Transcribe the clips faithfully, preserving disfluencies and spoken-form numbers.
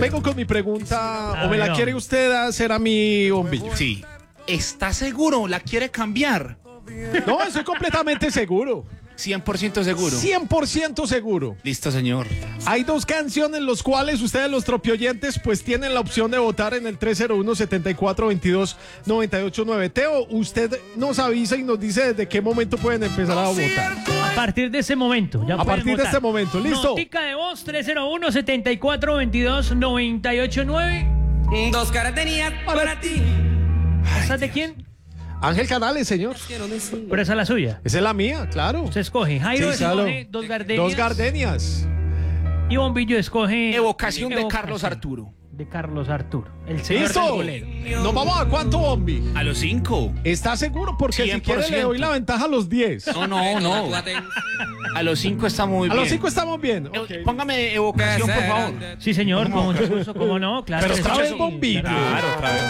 vengo con mi pregunta, A o me ver, la no. quiere usted hacer a mi bombillo. Sí. ¿Está seguro? ¿La quiere cambiar? No, estoy completamente seguro. cien por ciento seguro. cien por ciento seguro. Listo, señor. Hay dos canciones en las cuales ustedes, los tropioyentes, pues tienen la opción de votar en el tres cero uno, siete cuatro, veintidós, noventa y ocho nueve. Teo, usted nos avisa y nos dice desde qué momento pueden empezar a votar. A partir de ese momento. Ya A pueden partir de votar. este momento, ¿listo? Notica de voz tres cero uno, siete cuatro, veintidós, noventa y ocho nueve. Dos caras tenía para ti. ¿Esa es de quién? Ángel Canales, señor. Pero esa es la suya. Esa es la mía, claro. Se escoge. Jairo Sí, claro. escoge dos gardenias. Dos gardenias. Y Bombillo escoge... Evocación de Evocación Carlos Arturo. De Carlos Arturo. El señor del ¿Listo? bolero. ¿Nos vamos a cuánto, Bombi? A los cinco. ¿Está seguro? Porque si cien por quiere le ciento. doy la ventaja a los diez. No, no, no. A los cinco está muy A bien. los cinco estamos bien. Eh, Ok. Póngame evocación, por favor. Sí, señor, con mucho gusto, ¿cómo no? Claro. Pero que otra sí. vez Bombillo. Claro, otra vez.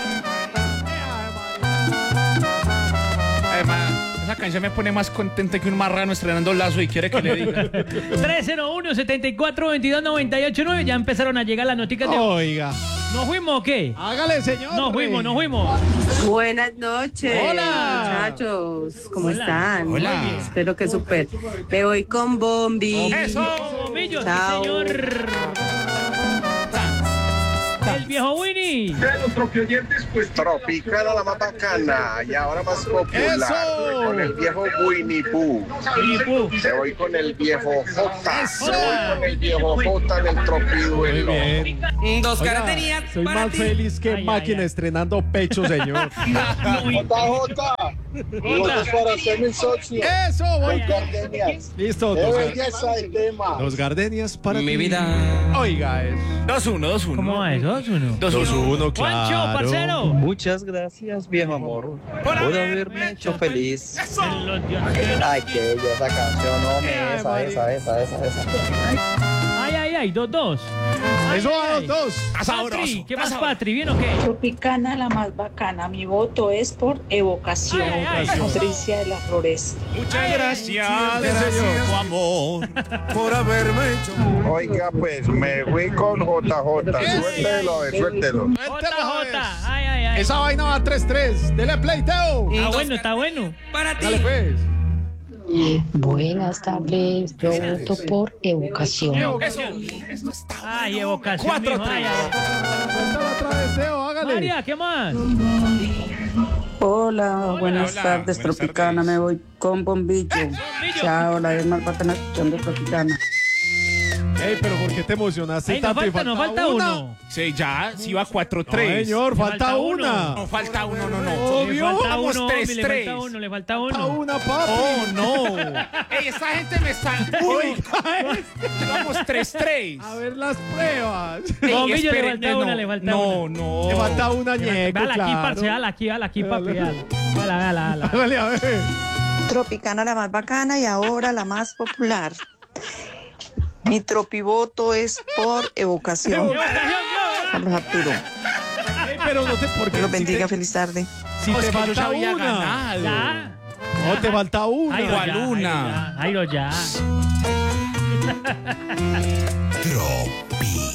Además, esa canción me pone más contenta que un marrano estrenando lazo y quiere que le diga. tres cero uno, siete cuatro, veintidós, noventa y ocho nueve. Ya empezaron a llegar las noticias de... Oiga. ¿Nos fuimos o qué? Hágale, señor. Nos fuimos, nos fuimos. Buenas noches, Hola. muchachos. ¿Cómo Hola. están? Hola. Espero que súper. Me voy con Bombi. ¡Eso! Bombillo, sí, Chao. señor. El viejo Winnie. Tropicana la más bacana y ahora más popular. ¡Eso! Con el viejo Winnie Pooh. Winnie Pooh. Te voy con el viejo J. ¡Eso! Te voy con el viejo J en el Muy tropiduelo. bien. Dos caras Oiga, tenía soy para más ti. feliz que Ay, máquina ay, ay. estrenando pecho, señor. J J. Votos para ser mi socio. Eso, voy con... Gardenias. Listo, Qué dos, belleza de tema. dos gardenias para Mi ti. vida. Oiga, es dos uno, dos uno. ¿Cómo va eso? ¿Dos uno? dos dos uno. uno, Juancho, claro. parcero. Muchas gracias, viejo amor, por haberme hecho feliz. En los dios- Ay, qué bella esa canción, hombre, Ay, esa, María. esa, esa, esa, esa. Ay, ay, ay, dos, dos. Ay, Eso ay, va a ay. los dos. Patri, ¿qué más, Patri? ¿Bien o qué? Tropicana, la más bacana. Mi voto es por evocación. Ay, ay, ay. Patricia de las Flores. Muchas gracias, señor. tu amor. Oiga, pues me fui con J J. Suéltelo, a ver, suéltelo. J J. Ay, ay, ay. Esa vaina va tres tres. Dele play, Teo. Está bueno, está bueno. Para ti. Dale, pues. Buenas tardes. Yo voto por evocación. Ay, evocación. Cuatro, mijo. Ay, tres. ay. Suéltala otra vez, Teo, hágale. María, ¿qué más? Hola, buenas hola, tardes, buenas Tropicana. tardes. Me voy con Bombillo. Bombillo. Chao, la vez más bacana escuchando Tropicana. Ey, pero ¿por qué te emocionaste Ay, nos tanto? Y falta, nos falta una. uno. Sí, ya, sí va cuatro No, tres. señor, Le falta, falta una. uno. No, falta uno, no, no. Le Obvio. falta Vamos, uno, tres, le tres. falta uno, le falta Falta uno. una, papi. Oh, no. Ey, esta gente me está... Uy, vamos tres tres. A ver las pruebas. Ey, Bombillo, le espere, falta no, una, le falta no, una. no. Le falta una, ñeco, Véala aquí, claro. parce, véala aquí, véala aquí, papi, véala. Véala, véala, véala. Hágale, a ver. Tropicana la más bacana y ahora la más popular. Mi tropivoto es por evocación. Evocación, yo. Carlos Arturo. Ey, pero no te... Porque Dios los si bendiga, te, feliz tarde. si No, te es que yo falta ya había una. ganado. Ya. No, te falta una. Jairo, ¿Cuál ya, una? Jairo, ya. Jairo, ya. Trop.